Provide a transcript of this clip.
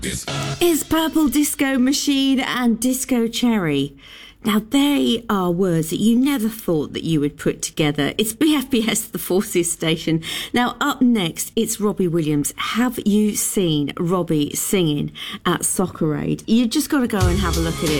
It's Purple Disco Machine and Disco Cherry. Now, they are words that you never thought that you would put together. It's BFBS, the Forces station. Now, up next, it's Robbie Williams. Have you seen Robbie singing at Soccer Aid? You've just got to go and have a look at it.